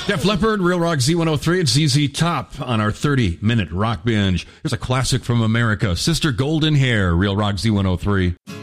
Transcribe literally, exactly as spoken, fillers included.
Def Leppard, Real Rock Z one oh three. It's Z Z Top on our thirty-minute rock binge. Here's a classic from America. Sister Golden Hair, Real Rock Z one oh three.